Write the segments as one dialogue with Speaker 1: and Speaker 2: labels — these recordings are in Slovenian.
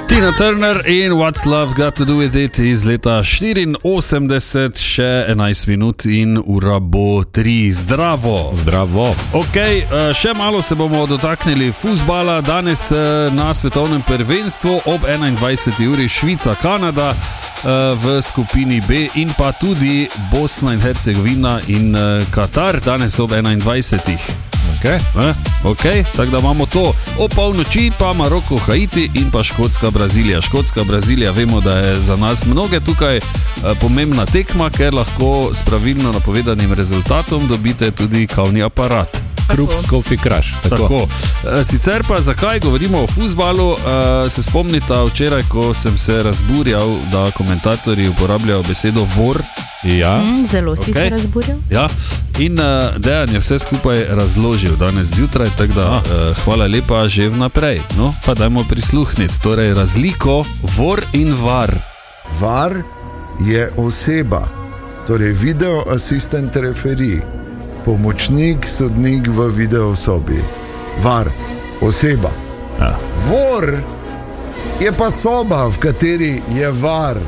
Speaker 1: Tina Turner in What's Love Got to Do With It iz leta 84, še 11 minut in ura bo 3. Zdravo.
Speaker 2: Zdravo.
Speaker 1: Ok, še malo se bomo dotaknili fuzbala. Danes na svetovnem prvenstvu ob 21. uri Švica, Kanada v skupini B in pa tudi Bosna in Hercegovina in Katar danes ob 21. Ok, tako da imamo to. O polnoči pa Maroko, Haiti in pa Škotska, Brazilija. Škotska, Brazilija, vemo, da je za nas mnoge tukaj pomembna tekma, ker lahko s pravilno napovedanim rezultatom dobite tudi kavni aparat.
Speaker 2: Krups, coffee crush.
Speaker 1: Tako. Sicer pa zakaj govorimo o fuzbalu, se spomnite včeraj, ko sem se razburjal, da komentatorji uporabljajo besedo vor.
Speaker 2: Ja.
Speaker 3: Zelo si se razburjal.
Speaker 1: Ja. In Dejan je vse skupaj razložil danes zjutraj, tako da hvala lepa že vnaprej. No, pa dajmo prisluhniti. Torej, razliko vor in var.
Speaker 4: VAR je oseba, torej video assistant referee, pomočnik sodnik v videosobi. VAR, oseba.
Speaker 2: Ja.
Speaker 4: VOR je pa soba, v kateri je VAR.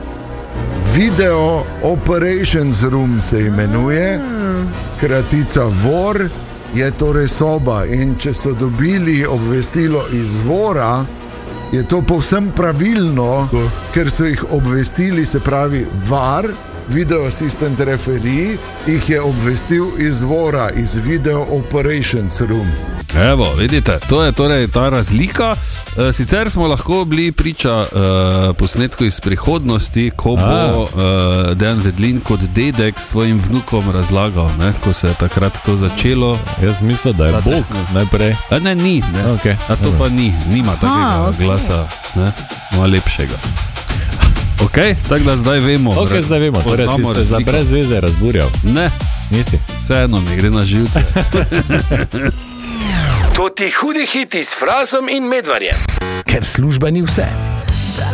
Speaker 4: Video Operations Room se imenuje, kratica VOR je torej soba, in če so dobili obvestilo iz VOR-a, je to povsem pravilno, ker so jih obvestili, se pravi VAR, Video Assistant Referee, jih je obvestil iz VOR-a, iz Video Operations Room.
Speaker 1: Evo, vidite, to je torej ta razlika. Sicer smo lahko bili priča posnetku iz prihodnosti, ko bo Dejan Vedlin kot dedek svojim vnukom razlagal, ne, ko se je takrat to začelo.
Speaker 2: Jaz mislim, da je Bog najprej.
Speaker 1: Ne, ni. Ne.
Speaker 2: Okay.
Speaker 1: A to pa nima takega glasa, ne, malo lepšega. Ok, tako da zdaj vemo.
Speaker 2: Ok, zdaj vemo. Torej si se za brez veze razburjal.
Speaker 1: Ne.
Speaker 2: Nisi.
Speaker 1: Vseeno mi gre na živce.
Speaker 5: To ti hudi hiti s Frazom in Medvarjem.
Speaker 6: Ker služba ni vse.